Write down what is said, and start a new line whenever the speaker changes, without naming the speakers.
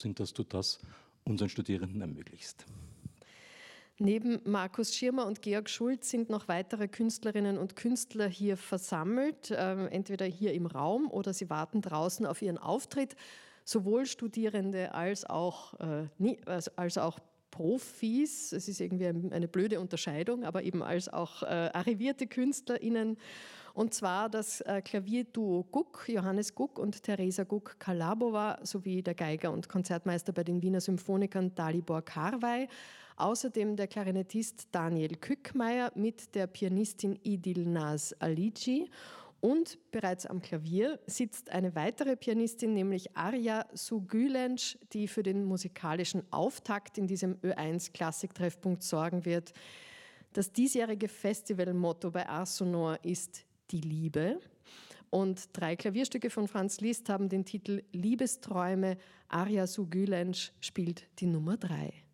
sind, dass du das unseren Studierenden ermöglicht.
Neben Markus Schirmer und Georg Schulz sind noch weitere Künstlerinnen und Künstler hier versammelt, entweder hier im Raum oder sie warten draußen auf ihren Auftritt. Sowohl Studierende als auch Profis, es ist irgendwie eine blöde Unterscheidung, aber eben als auch arrivierte KünstlerInnen. Und zwar das Klavierduo Guck, Johannes Guck und Teresa Guck-Kalabova, sowie der Geiger und Konzertmeister bei den Wiener Symphonikern Dalibor Karwey. Außerdem der Klarinettist Daniel Kückmeier mit der Pianistin Idilnaz Alici. Und bereits am Klavier sitzt eine weitere Pianistin, nämlich Arja Sugülenc, die für den musikalischen Auftakt in diesem Ö1-Klassiktreffpunkt sorgen wird. Das diesjährige Festivalmotto bei Ars Sonor ist die Liebe. Und 3 Klavierstücke von Franz Liszt haben den Titel Liebesträume. Arja Sugülenc spielt die Nummer 3.